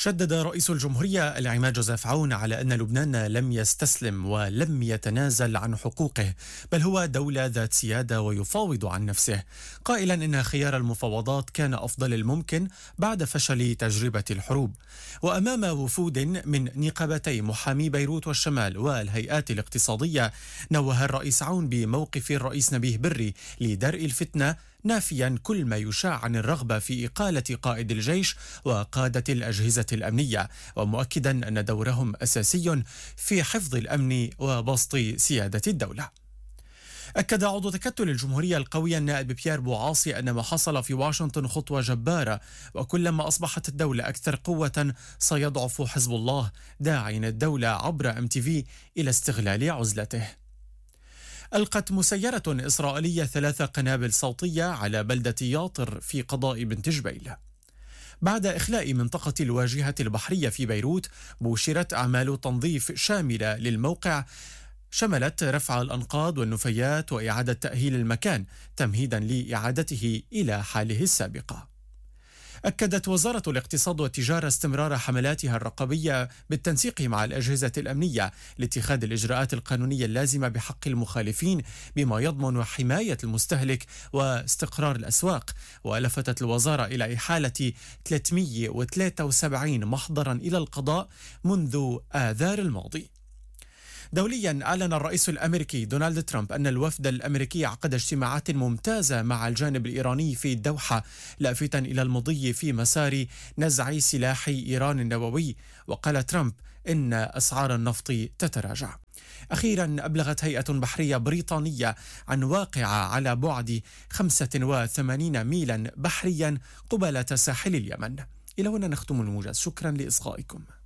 شدد رئيس الجمهورية العماد جوزيف عون على أن لبنان لم يستسلم ولم يتنازل عن حقوقه، بل هو دولة ذات سيادة ويفاوض عن نفسه، قائلا إن خيار المفاوضات كان أفضل الممكن بعد فشل تجربة الحروب. وأمام وفود من نقابتي محامي بيروت والشمال والهيئات الاقتصادية، نوه الرئيس عون بموقف الرئيس نبيه بري لدرء الفتنة، نافيا كل ما يشاع عن الرغبة في إقالة قائد الجيش وقادة الأجهزة الأمنية، ومؤكدا أن دورهم أساسي في حفظ الأمن وبسط سيادة الدولة. أكد عضو تكتل الجمهورية القوي النائب بيير بوعاصي أن ما حصل في واشنطن خطوة جبارة، وكلما أصبحت الدولة أكثر قوة سيضعف حزب الله، داعيا الدولة عبر MTV إلى استغلال عزلته. ألقت مسيرة إسرائيلية 3 قنابل صوتية على بلدة ياطر في قضاء بنت جبيل. بعد إخلاء منطقة الواجهة البحرية في بيروت، بوشرت أعمال تنظيف شاملة للموقع شملت رفع الأنقاض والنفايات وإعادة تأهيل المكان تمهيدا لإعادته إلى حاله السابقة. أكدت وزارة الاقتصاد والتجارة استمرار حملاتها الرقابية بالتنسيق مع الأجهزة الأمنية لاتخاذ الإجراءات القانونية اللازمة بحق المخالفين، بما يضمن حماية المستهلك واستقرار الأسواق. ولفتت الوزارة إلى إحالة 373 محضرا إلى القضاء منذ آذار الماضي. دوليا، أعلن الرئيس الأمريكي دونالد ترامب أن الوفد الأمريكي عقد اجتماعات ممتازة مع الجانب الإيراني في الدوحة، لافتا إلى المضي في مسار نزع سلاح إيران النووي. وقال ترامب إن أسعار النفط تتراجع. أخيرا، أبلغت هيئة بحرية بريطانية عن واقعة على بعد 85 ميلا بحريا قبالة ساحل اليمن. إلى هنا نختم الموجز، شكرا لإصغائكم.